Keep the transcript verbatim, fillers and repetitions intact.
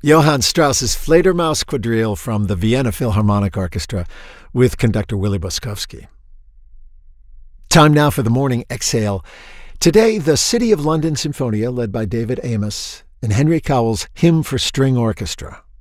Johann Strauss's Fledermaus Quadrille from the Vienna Philharmonic Orchestra with conductor Willy Boskovsky. Time now for the morning exhale. Today, the City of London Sinfonia, led by David Amos, and Henry Cowell's Hymn for String Orchestra.